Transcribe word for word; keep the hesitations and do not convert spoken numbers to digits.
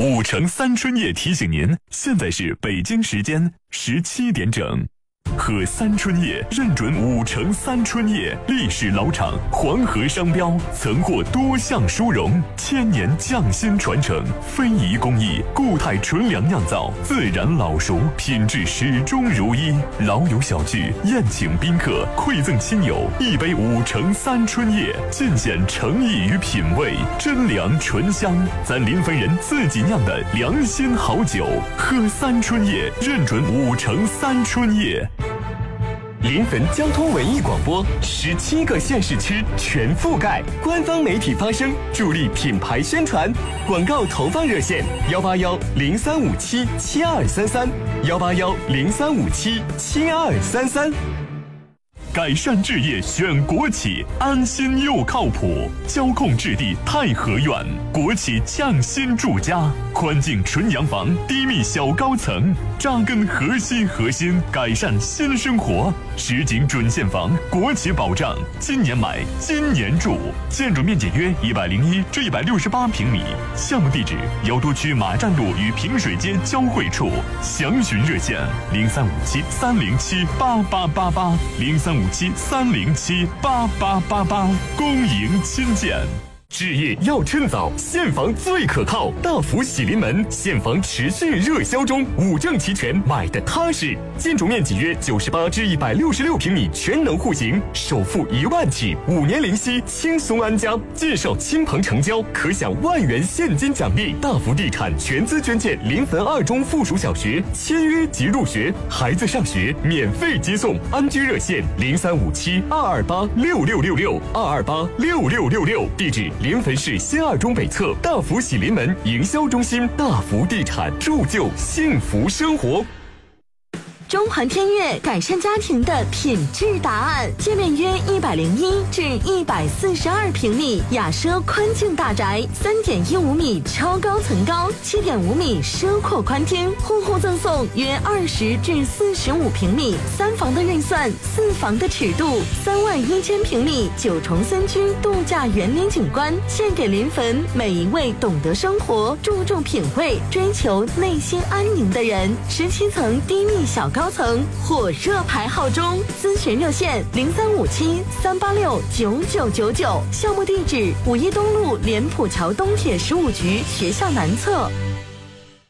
五城三春夜提醒您，现在是北京时间十七点整。喝三春叶认准五城三春叶，历史老厂，黄河商标，曾获多项殊荣，千年匠心传承，非遗工艺，固态纯粮酿造，自然老熟，品质始终如一。老友小聚，宴请宾客，馈赠亲友，一杯五城三春叶，尽显诚意与品味，真粮醇香，咱临汾人自己酿的良心好酒。喝三春叶认准五城三春叶。 临汾交通文艺广播，十七个县市区全覆盖，官方媒体发声，助力品牌宣传。广告投放热线：幺八幺零三五七七二三三，幺八幺零三五七七二三三。 改善置业选国企，安心又靠谱。交控置地太和苑，国企匠心住家，宽净纯洋房，低密小高层，扎根核心核心，改善新生活。实景准现房，国企保障，今年买，今年住。建筑面积约一百零一至一百六十八平米。项目地址：瑶都区马站路与平水街交汇处。详询热线：零三五七三零七八八八八，零三五七三零七八八八八。恭迎亲见。 置业要趁早，现房最可靠。大福喜临门，现房持续热销中，五证齐全，买的踏实。建筑面积约九十八至一百六十六平米，全能户型，首付一万起，五年零息，轻松安家。介绍亲朋成交，可享万元现金奖励。大福地产全资捐建临汾二中附属小学，签约即入学，孩子上学免费接送。安居热线：零三五七二二八六六六六二二八六六六六，地址。临汾市新二中北侧大福喜临门营销中心，大福地产铸就幸福生活。 中环天悦改善家庭的品质答案，界面约一百零一至一百四十二平米，雅奢宽净大宅，三点一五米超高层高，七点五米奢阔宽厅，户户赠送约二十至四十五平米，三房的预算，四房的尺度，三万一千平米九重森居度假园林景观，献给临汾每一位懂得生活、注重品味、追求内心安宁的人。十七层低密小高。高层火热排号中，咨询热线零三五七三八六九九九九，项目地址五一东路莲浦桥东铁十五局学校南侧。